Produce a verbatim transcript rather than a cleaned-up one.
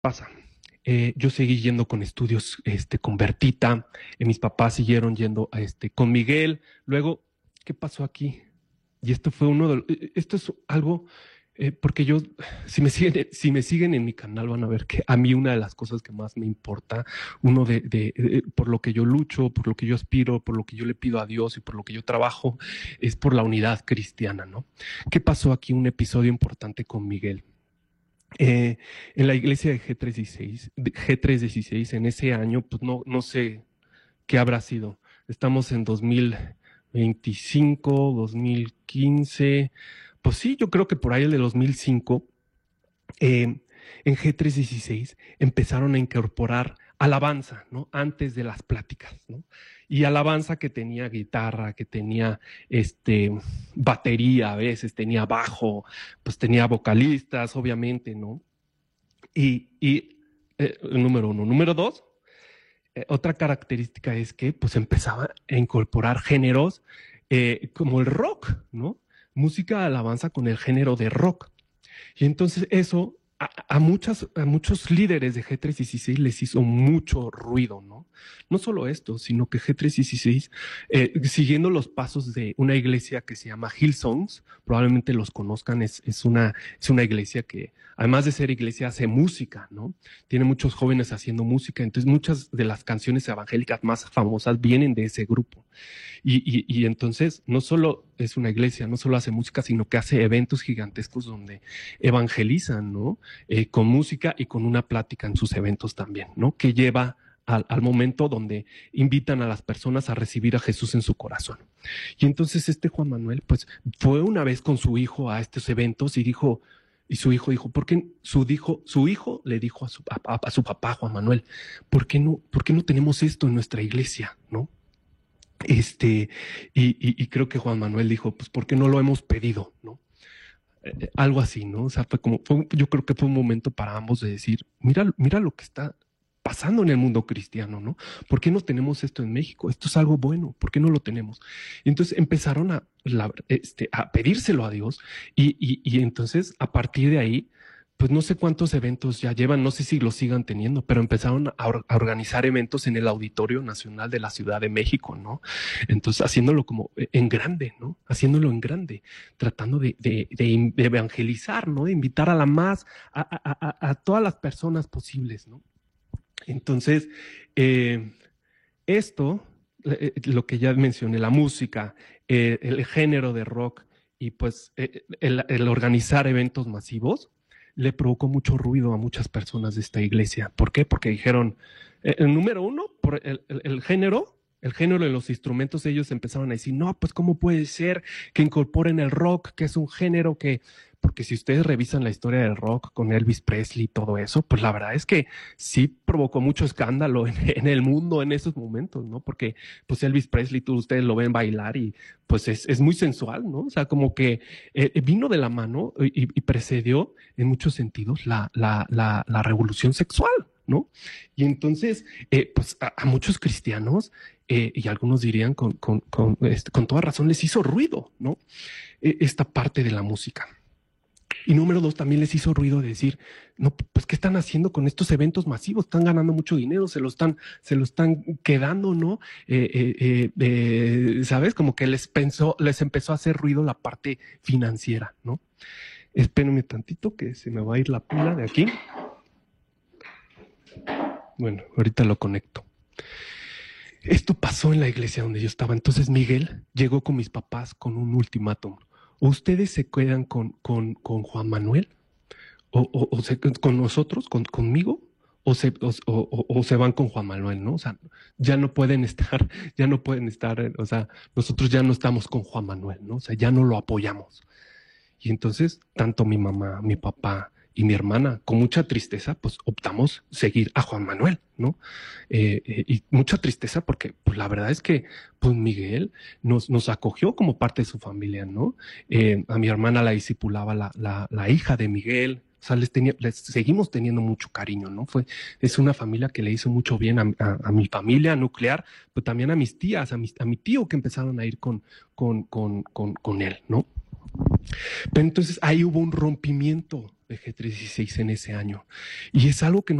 pasa? Eh, yo seguí yendo con estudios este, con Bertita, eh, mis papás siguieron yendo a, este, con Miguel. Luego, ¿qué pasó aquí? Y esto fue uno de los, esto es algo, eh, porque yo, si me, siguen, si me siguen en mi canal van a ver que a mí una de las cosas que más me importa, uno de, de, de, por lo que yo lucho, por lo que yo aspiro, por lo que yo le pido a Dios y por lo que yo trabajo, es por la unidad cristiana, ¿no? ¿Qué pasó aquí? Un episodio importante con Miguel. Eh, en la iglesia de G tres dieciséis, G tres dieciséis, en ese año, pues no, no sé qué habrá sido. Estamos en dos mil veinticinco, dos mil quince, pues sí, yo creo que por ahí el de dos mil cinco, eh, en G tres dieciséis empezaron a incorporar alabanza, ¿no? Antes de las pláticas, ¿no? Y alabanza que tenía guitarra, que tenía este, batería a veces, tenía bajo, pues tenía vocalistas, obviamente, ¿no? Y, y eh, número uno. Número dos, eh, otra característica es que pues empezaba a incorporar géneros eh, como el rock, ¿no? Música de alabanza con el género de rock. Y entonces eso a, a, muchas, a muchos líderes de G tres dieciséis les hizo mucho ruido, ¿no? No solo esto, sino que G tres dieciséis, eh, siguiendo los pasos de una iglesia que se llama Hillsongs, probablemente los conozcan, es, es, una, es una iglesia que, además de ser iglesia, hace música, ¿no? Tiene muchos jóvenes haciendo música, entonces muchas de las canciones evangélicas más famosas vienen de ese grupo. Y, y, y entonces no solo es una iglesia, no solo hace música, sino que hace eventos gigantescos donde evangelizan, ¿no? Eh, con música y con una plática en sus eventos también, ¿no? Que lleva al, al momento donde invitan a las personas a recibir a Jesús en su corazón. Y entonces este Juan Manuel, pues, fue una vez con su hijo a estos eventos y dijo, y su hijo dijo, ¿por qué su, dijo, su hijo le dijo a su, a, a su papá, Juan Manuel, ¿por qué no, por qué no tenemos esto en nuestra iglesia, ¿no? Este, y, y, y creo que Juan Manuel dijo, pues, ¿por qué no lo hemos pedido, no? Eh, algo así, ¿no? O sea, fue como, fue, yo creo que fue un momento para ambos de decir, mira, mira lo que está pasando en el mundo cristiano, ¿no? ¿Por qué no tenemos esto en México? Esto es algo bueno, ¿por qué no lo tenemos? Y entonces empezaron a, la, este, a pedírselo a Dios y, y, y entonces a partir de ahí, pues no sé cuántos eventos ya llevan, no sé si los sigan teniendo, pero empezaron a, or a organizar eventos en el Auditorio Nacional de la Ciudad de México, ¿no? Entonces haciéndolo como en grande, ¿no? Haciéndolo en grande, tratando de, de, de, de evangelizar, ¿no? De invitar a la más, a, a, a, a todas las personas posibles, ¿no? Entonces, eh, esto, eh, lo que ya mencioné, la música, eh, el género de rock y pues eh, el, el organizar eventos masivos, le provocó mucho ruido a muchas personas de esta iglesia. ¿Por qué? Porque dijeron, eh, el número uno, por el, el, el género, el género de los instrumentos, ellos empezaron a decir, no, pues cómo puede ser que incorporen el rock, que es un género que, porque si ustedes revisan la historia del rock con Elvis Presley y todo eso, pues la verdad es que sí provocó mucho escándalo en, en el mundo en esos momentos, ¿no? Porque pues Elvis Presley, tú, ustedes lo ven bailar y pues es, es muy sensual, ¿no? O sea, como que eh, vino de la mano y, y precedió en muchos sentidos la, la, la, la revolución sexual, ¿no? Y entonces, eh, pues a, a muchos cristianos, eh, y algunos dirían con, con, con, este, con toda razón, les hizo ruido, ¿no? Eh, esta parte de la música. Y número dos, también les hizo ruido decir, no, pues, ¿qué están haciendo con estos eventos masivos? Están ganando mucho dinero, se lo están, se lo están quedando, ¿no? Eh, eh, eh, ¿Sabes? Como que les pensó, les empezó a hacer ruido la parte financiera, ¿no? Espérenme tantito que se me va a ir la pila de aquí. Bueno, ahorita lo conecto. Esto pasó en la iglesia donde yo estaba. Entonces Miguel llegó con mis papás con un ultimátum. O ustedes se quedan con, con, con Juan Manuel, o, o, o se, con nosotros, con, conmigo, o se, o, o, o se van con Juan Manuel, ¿no? O sea, ya no pueden estar, ya no pueden estar, o sea, nosotros ya no estamos con Juan Manuel, ¿no? O sea, ya no lo apoyamos. Y entonces, tanto mi mamá, mi papá y mi hermana, con mucha tristeza, pues optamos seguir a Juan Manuel, ¿no? Eh, eh, y mucha tristeza porque, pues la verdad es que, pues Miguel nos, nos acogió como parte de su familia, ¿no? Eh, a mi hermana la discipulaba la, la, la hija de Miguel. O sea, les, tenía, les seguimos teniendo mucho cariño, ¿no? Fue, es una familia que le hizo mucho bien a, a, a mi familia nuclear, pero también a mis tías, a, mis, a mi tío que empezaron a ir con, con, con, con, con él, ¿no? Pero entonces ahí hubo un rompimiento Dejé tres dieciséis en ese año. Y es algo que no